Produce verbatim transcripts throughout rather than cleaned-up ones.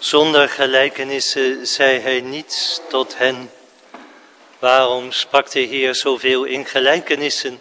Zonder gelijkenissen zei hij niets tot hen. Waarom sprak de Heer zoveel in gelijkenissen?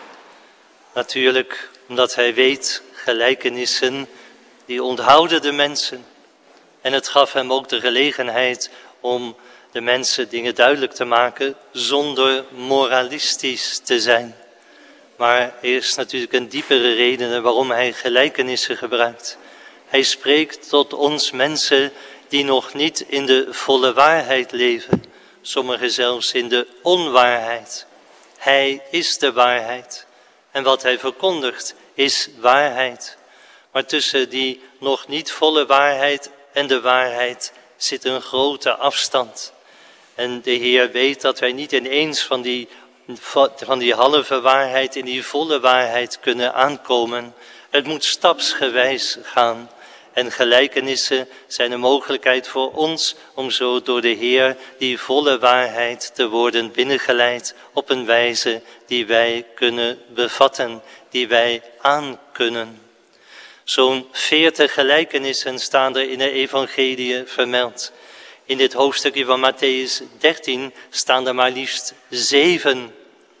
Natuurlijk omdat hij weet, gelijkenissen die onthouden de mensen. En het gaf hem ook de gelegenheid om de mensen dingen duidelijk te maken zonder moralistisch te zijn. Maar er is natuurlijk een diepere reden waarom hij gelijkenissen gebruikt. Hij spreekt tot ons mensen die nog niet in de volle waarheid leven. Sommigen zelfs in de onwaarheid. Hij is de waarheid. En wat hij verkondigt is waarheid. Maar tussen die nog niet volle waarheid en de waarheid zit een grote afstand. En de Heer weet dat wij niet ineens van die, van die halve waarheid in die volle waarheid kunnen aankomen. Het moet stapsgewijs gaan. En gelijkenissen zijn een mogelijkheid voor ons om zo door de Heer die volle waarheid te worden binnengeleid op een wijze die wij kunnen bevatten, die wij aankunnen. Zo'n veertig gelijkenissen staan er in de evangelie vermeld. In dit hoofdstukje van Matthäus dertien staan er maar liefst zeven.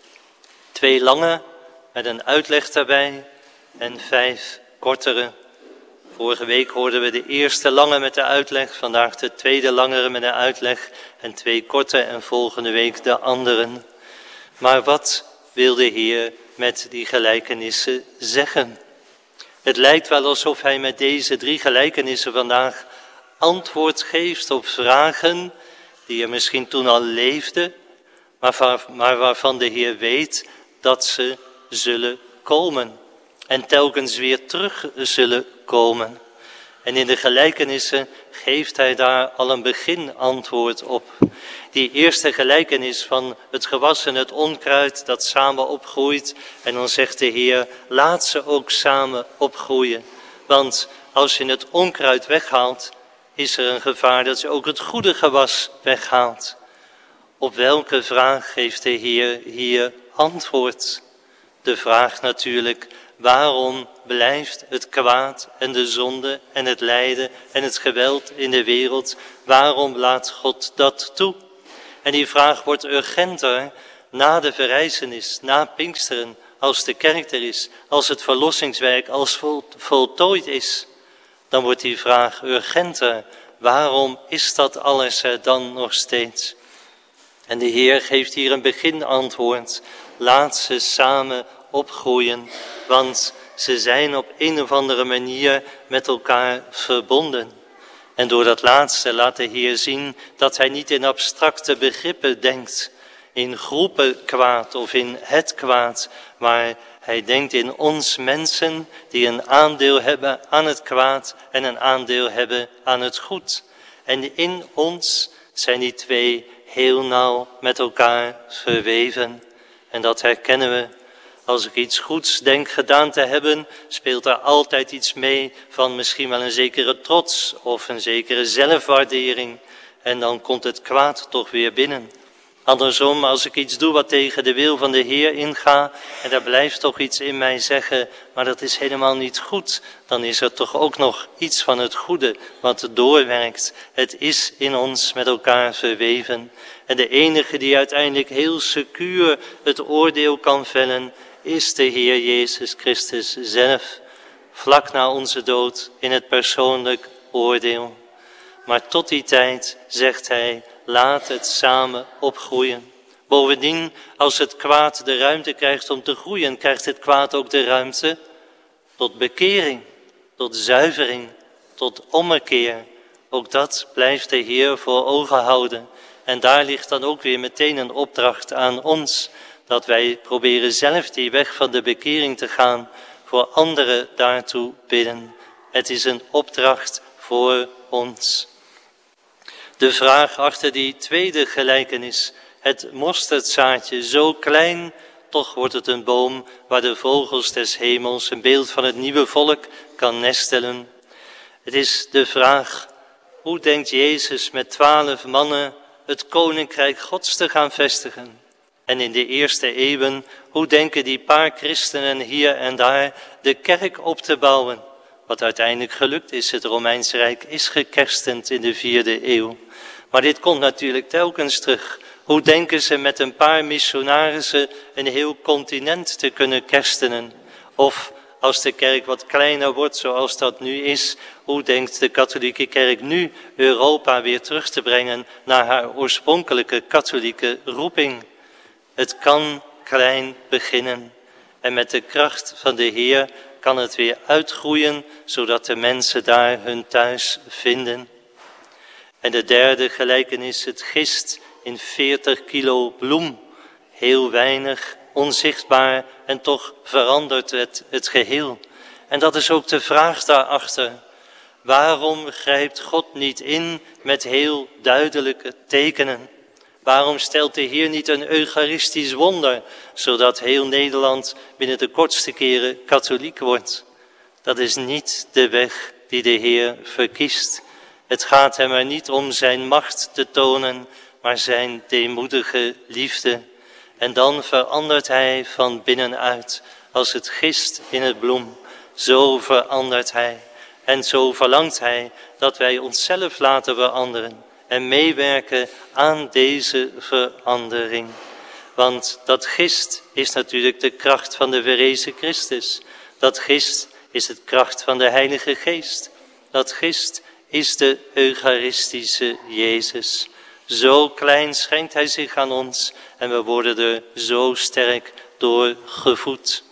Twee lange met een uitleg daarbij en vijf kortere. Vorige week hoorden we de eerste lange met de uitleg, vandaag de tweede langere met de uitleg en twee korte en volgende week de anderen. Maar wat wil de Heer met die gelijkenissen zeggen? Het lijkt wel alsof hij met deze drie gelijkenissen vandaag antwoord geeft op vragen die er misschien toen al leefden, maar waarvan de Heer weet dat ze zullen komen. En telkens weer terug zullen komen. En in de gelijkenissen geeft hij daar al een beginantwoord op. Die eerste gelijkenis van het gewas en het onkruid dat samen opgroeit. En dan zegt de Heer, laat ze ook samen opgroeien. Want als je het onkruid weghaalt, is er een gevaar dat je ook het goede gewas weghaalt. Op welke vraag geeft de Heer hier antwoord? De vraag natuurlijk, waarom blijft het kwaad en de zonde en het lijden en het geweld in de wereld? Waarom laat God dat toe? En die vraag wordt urgenter na de verrijzenis, na Pinksteren, als de kerk er is, als het verlossingswerk als vol, voltooid is. Dan wordt die vraag urgenter. Waarom is dat alles er dan nog steeds? En de Heer geeft hier een beginantwoord. Laat ze samen opgroeien, want ze zijn op een of andere manier met elkaar verbonden. En door dat laatste laat de Heer zien dat hij niet in abstracte begrippen denkt, in groepen kwaad of in het kwaad, maar hij denkt in ons mensen die een aandeel hebben aan het kwaad en een aandeel hebben aan het goed. En in ons zijn die twee heel nauw met elkaar verweven. En dat herkennen we. Als ik iets goeds denk gedaan te hebben, speelt er altijd iets mee van misschien wel een zekere trots of een zekere zelfwaardering. En dan komt het kwaad toch weer binnen. Andersom, als ik iets doe wat tegen de wil van de Heer ingaat en daar blijft toch iets in mij zeggen, maar dat is helemaal niet goed, dan is er toch ook nog iets van het goede wat doorwerkt. Het is in ons met elkaar verweven. En de enige die uiteindelijk heel secuur het oordeel kan vellen, is de Heer Jezus Christus zelf, vlak na onze dood in het persoonlijk oordeel. Maar tot die tijd, zegt hij, laat het samen opgroeien. Bovendien, als het kwaad de ruimte krijgt om te groeien, krijgt het kwaad ook de ruimte tot bekering, tot zuivering, tot ommekeer. Ook dat blijft de Heer voor ogen houden. En daar ligt dan ook weer meteen een opdracht aan ons, dat wij proberen zelf die weg van de bekering te gaan, voor anderen daartoe bidden. Het is een opdracht voor ons. De vraag achter die tweede gelijkenis, het mosterdzaadje, zo klein, toch wordt het een boom waar de vogels des hemels, een beeld van het nieuwe volk, kan nestelen. Het is de vraag, hoe denkt Jezus met twaalf mannen het koninkrijk Gods te gaan vestigen? En in de eerste eeuwen, hoe denken die paar christenen hier en daar de kerk op te bouwen? wat uiteindelijk gelukt is. Het Romeins Rijk is gekerstend in de vierde eeuw. Maar dit komt natuurlijk telkens terug. Hoe denken ze met een paar missionarissen een heel continent te kunnen kerstenen? Of als de kerk wat kleiner wordt zoals dat nu is, hoe denkt de katholieke kerk nu Europa weer terug te brengen naar haar oorspronkelijke katholieke roeping? Het kan klein beginnen en met de kracht van de Heer kan het weer uitgroeien, zodat de mensen daar hun thuis vinden. En de derde gelijkenis, het gist in veertig kilo bloem. Heel weinig, onzichtbaar en toch verandert het het geheel. En dat is ook de vraag daarachter. Waarom grijpt God niet in met heel duidelijke tekenen? Waarom stelt de Heer niet een eucharistisch wonder, zodat heel Nederland binnen de kortste keren katholiek wordt? Dat is niet de weg die de Heer verkiest. Het gaat hem er niet om zijn macht te tonen, maar zijn deemoedige liefde. En dan verandert hij van binnenuit, als het gist in het bloem. Zo verandert hij. En zo verlangt hij dat wij onszelf laten veranderen en meewerken aan deze verandering. Want dat gist is natuurlijk de kracht van de verrezen Christus. Dat gist is de kracht van de Heilige Geest. Dat gist is de Eucharistische Jezus. Zo klein schenkt hij zich aan ons en we worden er zo sterk door gevoed.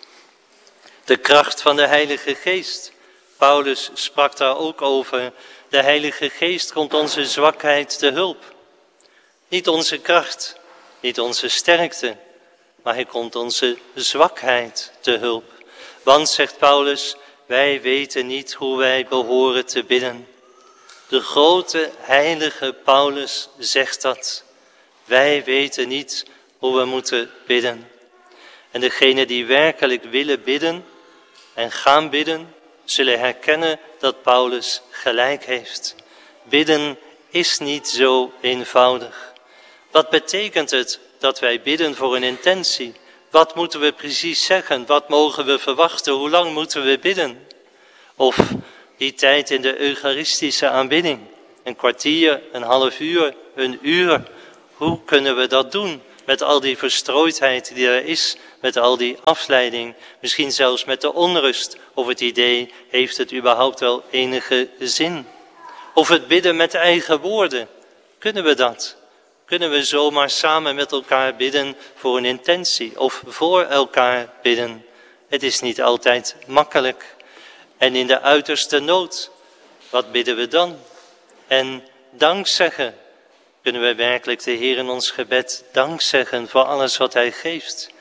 De kracht van de Heilige Geest. Paulus sprak daar ook over. De Heilige Geest komt onze zwakheid te hulp. Niet onze kracht, niet onze sterkte, maar hij komt onze zwakheid te hulp. Want, zegt Paulus, wij weten niet hoe wij behoren te bidden. De grote heilige Paulus zegt dat. Wij weten niet hoe we moeten bidden. En degenen die werkelijk willen bidden en gaan bidden, zullen herkennen dat Paulus gelijk heeft. Bidden is niet zo eenvoudig. Wat betekent het dat wij bidden voor een intentie? Wat moeten we precies zeggen? Wat mogen we verwachten? Hoe lang moeten we bidden? Of die tijd in de eucharistische aanbidding. Een kwartier, een half uur, een uur. Hoe kunnen we dat doen? Met al die verstrooidheid die er is, met al die afleiding. Misschien zelfs met de onrust. Of het idee, heeft het überhaupt wel enige zin? Of het bidden met eigen woorden. Kunnen we dat? Kunnen we zomaar samen met elkaar bidden voor een intentie? Of voor elkaar bidden? Het is niet altijd makkelijk. En in de uiterste nood, wat bidden we dan? En dank zeggen. Kunnen we werkelijk de Heer in ons gebed dank zeggen voor alles wat Hij geeft?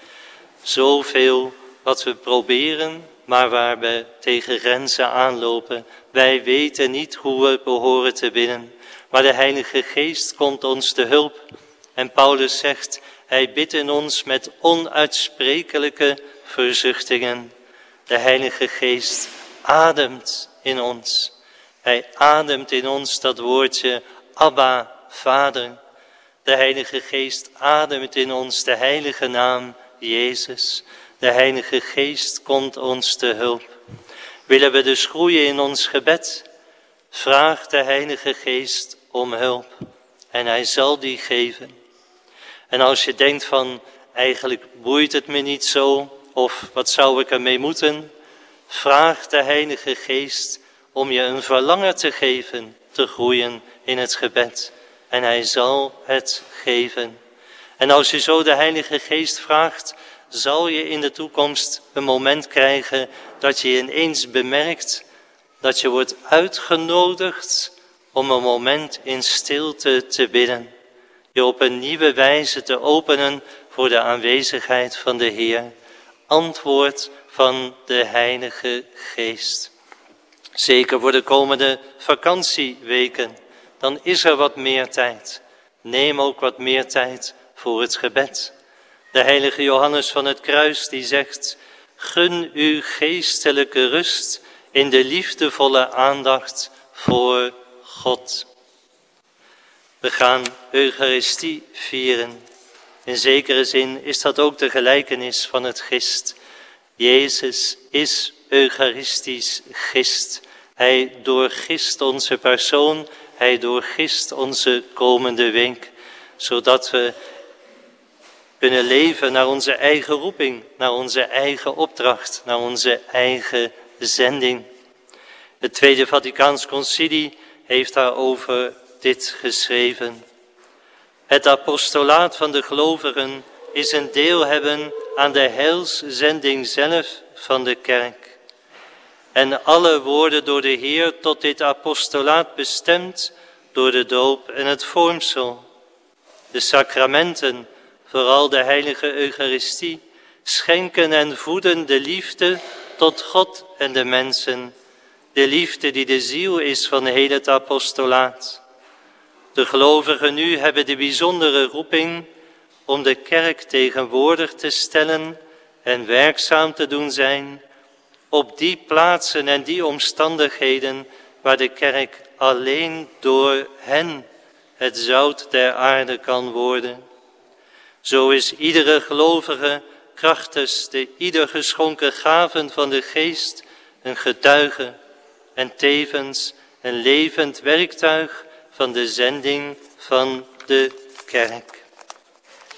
Zoveel wat we proberen, maar waar we tegen grenzen aanlopen. Wij weten niet hoe we behoren te bidden. Maar de Heilige Geest komt ons te hulp. En Paulus zegt, Hij bidt in ons met onuitsprekelijke verzuchtingen. De Heilige Geest ademt in ons. Hij ademt in ons dat woordje Abba, Vader. De Heilige Geest ademt in ons de heilige naam Jezus. De Heilige Geest komt ons te hulp. Willen we dus groeien in ons gebed? Vraag de Heilige Geest om hulp. En Hij zal die geven. En als je denkt van, eigenlijk boeit het me niet zo, of wat zou ik ermee moeten? Vraag de Heilige Geest om je een verlangen te geven, te groeien in het gebed. En Hij zal het geven. En als je zo de Heilige Geest vraagt, zal je in de toekomst een moment krijgen dat je ineens bemerkt dat je wordt uitgenodigd om een moment in stilte te bidden. Je op een nieuwe wijze te openen voor de aanwezigheid van de Heer. Antwoord van de Heilige Geest. Zeker voor de komende vakantieweken. Dan is er wat meer tijd. Neem ook wat meer tijd voor het gebed. De heilige Johannes van het Kruis die zegt, gun u geestelijke rust in de liefdevolle aandacht voor God. We gaan Eucharistie vieren. In zekere zin is dat ook de gelijkenis van het gist. Jezus is Eucharistisch gist. Hij doorgist onze persoon, hij doorgist onze komende week, zodat we kunnen leven naar onze eigen roeping, naar onze eigen opdracht, naar onze eigen zending. Het Tweede Vaticaans Concilie heeft daarover dit geschreven. Het apostolaat van de gelovigen is een deel hebben aan de heilszending zelf van de kerk. En alle worden door de Heer tot dit apostolaat bestemd door de doop en het vormsel. De sacramenten, vooral de heilige Eucharistie, schenken en voeden de liefde tot God en de mensen. De liefde die de ziel is van heel het apostolaat. De gelovigen nu hebben de bijzondere roeping om de kerk tegenwoordig te stellen en werkzaam te doen zijn op die plaatsen en die omstandigheden waar de kerk alleen door hen het zout der aarde kan worden. Zo is iedere gelovige krachtens de ieder geschonken gaven van de geest een getuige en tevens een levend werktuig van de zending van de kerk.